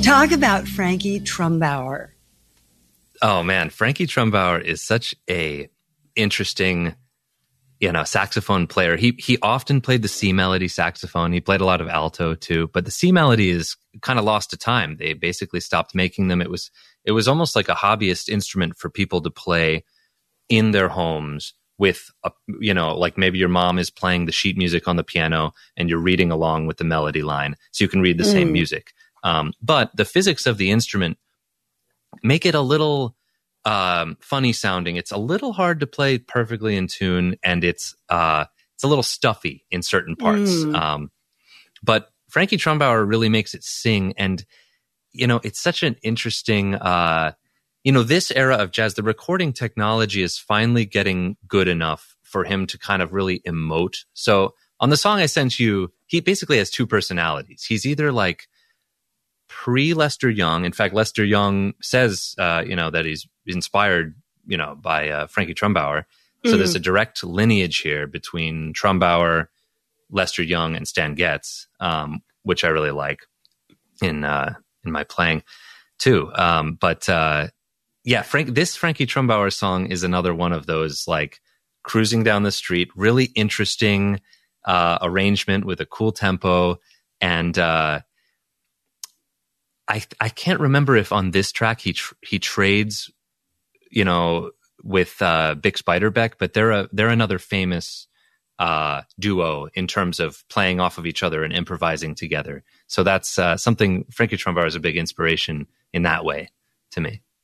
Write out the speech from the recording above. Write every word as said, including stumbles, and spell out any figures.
Talk about Frankie Trumbauer. Oh man, Frankie Trumbauer is such a interesting, you know, saxophone player. He he often played the C melody saxophone. He played a lot of alto too, but the C melody is kind of lost to time. They basically stopped making them. It was it was almost like a hobbyist instrument for people to play in their homes with, a, you know, like maybe your mom is playing the sheet music on the piano and you're reading along with the melody line, so you can read the mm. same music. Um, but the physics of the instrument make it a little um, funny sounding. It's a little hard to play perfectly in tune, and it's uh, it's a little stuffy in certain parts. Mm. Um, but Frankie Trumbauer really makes it sing, and you know, it's such an interesting. Uh, you know, this era of jazz, the recording technology is finally getting good enough for him to kind of really emote. So on the song I sent you, he basically has two personalities. He's either like pre-Lester Young. In fact, Lester Young says, uh, you know, that he's inspired, you know, by uh, Frankie Trumbauer. So mm-hmm. there's a direct lineage here between Trumbauer, Lester Young, and Stan Getz, um, which I really like in uh, in my playing too. Um, but uh, yeah, Frank, this Frankie Trumbauer song is another one of those like cruising down the street, really interesting uh, arrangement with a cool tempo, and uh, I I can't remember if on this track he tr- he trades, you know, with uh, Bix Beiderbecke, but they're a they're another famous uh, duo in terms of playing off of each other and improvising together. So that's uh, something. Frankie Trumbauer is a big inspiration in that way to me.